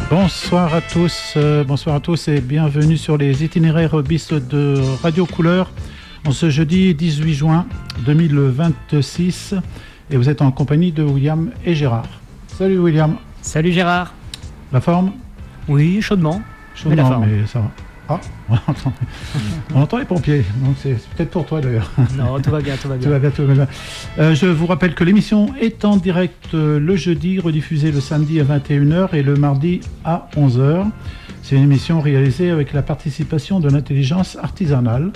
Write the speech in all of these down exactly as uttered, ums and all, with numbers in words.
Bonsoir à tous, euh, bonsoir à tous et bienvenue sur les itinéraires bis de Radio Couleur en ce jeudi dix-huit juin deux mille vingt-six et vous êtes en compagnie de William et Gérard. Salut William. Salut Gérard. La forme ? Oui, chaudement. Chaudement, mais, la forme. mais ça va. Ah, on entend, on entend les pompiers, donc c'est, c'est peut-être pour toi d'ailleurs. Non, tout va bien, tout va bien. tout va bien, tout va bien. Euh, je vous rappelle que l'émission est en direct euh, le jeudi, rediffusée le samedi à vingt et une heures et le mardi à onze heures. C'est une émission réalisée avec la participation de l'intelligence artisanale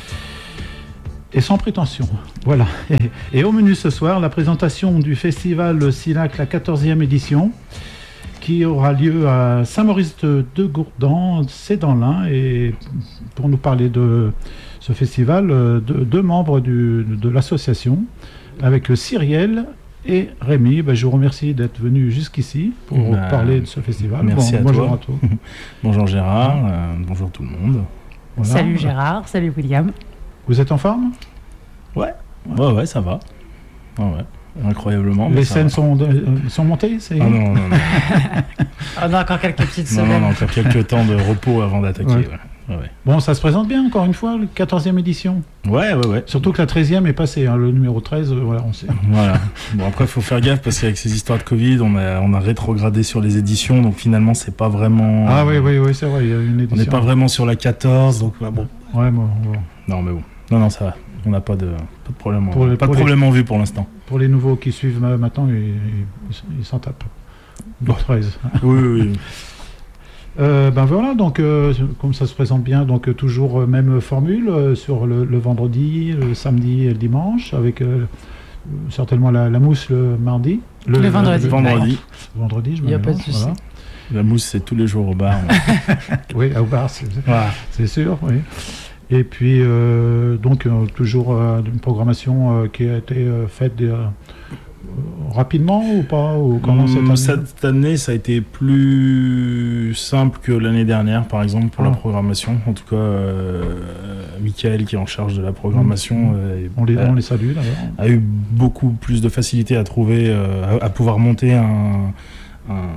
et sans prétention. Voilà. Et, et au menu ce soir, la présentation du festival SINAC, la quatorzième édition, qui aura lieu à Saint-Maurice-de-Gourdan, c'est dans l'Ain. Et pour nous parler de ce festival, deux, deux membres du, de l'association, avec Cyrielle et Rémi. Ben, je vous remercie d'être venus jusqu'ici pour bah, parler de ce festival. Merci bon, à bonjour toi. à toi. Bonjour Gérard, euh, bonjour tout le monde. Voilà. Salut Gérard, salut William. Vous êtes en forme ? Ouais, ouais, ouais, ça va. Ouais, ouais. Incroyablement. Les scènes sont, de, sont montées c'est... Ah non, non, non. On a encore quelques petites non, semaines. Non, non, encore quelques temps de repos avant d'attaquer. Ouais. Ouais. Ouais, ouais. Bon, ça se présente bien, encore une fois, la quatorzième édition. Ouais, ouais, ouais. Surtout que la treizième est passée, hein, le numéro treize, euh, voilà, on sait. Voilà. Bon, après, il faut faire gaffe parce qu'avec ces histoires de Covid, on a, on a rétrogradé sur les éditions, donc finalement, c'est pas vraiment... Ah oui, oui, oui, c'est vrai, il y a une édition. On n'est pas vraiment sur la quatorze, donc bah, bon. Ouais, bon, bon. Non, mais bon. Non, non, ça va. On n'a pas de, pas de problème, pour les, pas pour de problème les, en vue pour l'instant. Pour les nouveaux qui suivent maintenant, ils, ils, ils s'en tapent. Le treize. Oui, oui, oui. Euh, ben voilà, donc euh, comme ça se présente bien, donc euh, toujours euh, même formule euh, sur le, le vendredi, le samedi et le dimanche, avec euh, certainement la, la mousse le mardi. Le, le vendredi. Le vendredi. Le vendredi, je me Il n'y a pas de souci. Voilà. La mousse, c'est tous les jours au bar. Oui, au bar, c'est, voilà. c'est sûr, oui. Et puis, euh, donc, euh, toujours euh, une programmation euh, qui a été euh, faite euh, rapidement ou pas ou comment cette, année cette année, ça a été plus simple que l'année dernière, par exemple, pour ah. la programmation. En tout cas, euh, Michael, qui est en charge de la programmation, mmh. euh, on, les, a, on les salue d'ailleurs, a eu beaucoup plus de facilité à trouver, euh, à, à pouvoir monter un... un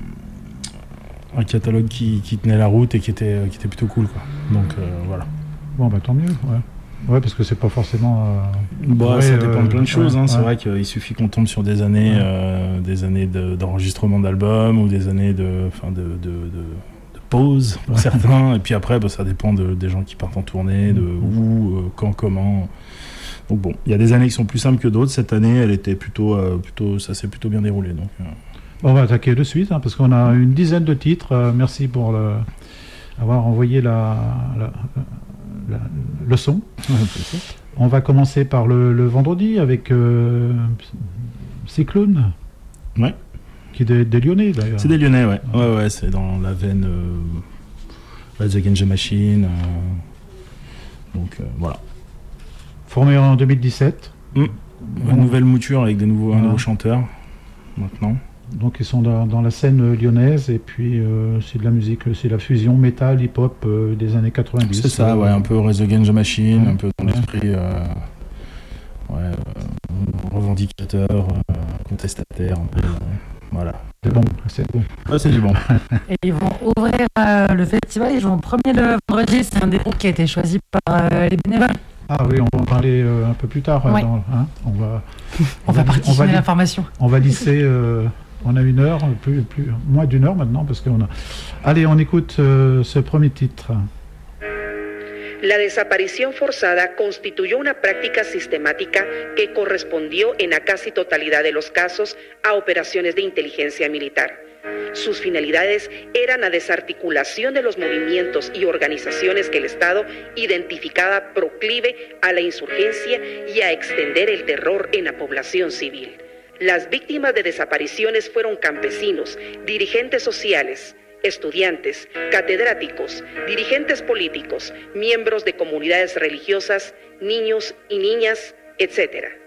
un catalogue qui, qui tenait la route et qui était, qui était plutôt cool, quoi. Donc, euh, voilà. Bon, bah tant mieux, ouais. Ouais, parce que c'est pas forcément... Euh, bah, ouais, ça dépend euh, de plein de choses, ouais, hein. C'est ouais. vrai qu'il suffit qu'on tombe sur des années, ouais. euh, des années de, d'enregistrement d'albums ou des années de, de, de, de, de pause pour ouais. certains. Et puis après, bah, ça dépend de, des gens qui partent en tournée, de mmh. où, euh, quand, comment... Donc bon, il y a des années qui sont plus simples que d'autres. Cette année, elle était plutôt, euh, plutôt, ça s'est plutôt bien déroulé, donc... Euh... On va attaquer de suite, hein, parce qu'on a une dizaine de titres. Euh, merci pour le, avoir envoyé la, la, la, le son. On va commencer par le, le vendredi avec euh, Cyclone. Ouais. Qui est des, des Lyonnais, d'ailleurs. C'est des Lyonnais, ouais. Ouais, ouais, c'est dans la veine euh, Rise Against the Machine. Euh, donc, euh, voilà. Formé en deux mille dix-sept. Mmh. Une bon. nouvelle mouture avec des nouveaux, voilà. un nouveau chanteur, maintenant. Donc ils sont dans, dans la scène lyonnaise et puis euh, c'est de la musique, c'est de la fusion métal, hip-hop euh, des années quatre-vingt-dix. C'est ça, euh, ouais, un peu Rise Against the Machine, ouais. un peu dans l'esprit euh, ouais, euh, revendicateur, euh, contestataire, un peu, euh, voilà. C'est bon, c'est bon. Ouais, c'est du bon. Et ils vont ouvrir euh, le festival, ils vont premier le vendredi, c'est un des groupes qui a été choisi par euh, les bénévoles. Ah oui, on va en parler euh, un peu plus tard. Ouais. Dans, hein, on va, on, on va partitionner l'information. On va lisser... Euh, on a une heure, plus, plus, moins d'une heure maintenant, parce qu'on a... Allez, on écoute euh, ce premier titre. La desaparición forzada constituyó una práctica sistemática que correspondió en la casi totalidad de los casos a operaciones de inteligencia militar. Sus finalidades eran la desarticulación de los movimientos y organizaciones que el Estado identificaba proclive a la insurgencia y a extender el terror en la población civil. Las víctimas de desapariciones fueron campesinos, dirigentes sociales, estudiantes, catedráticos, dirigentes políticos, miembros de comunidades religiosas, niños y niñas, etcétera.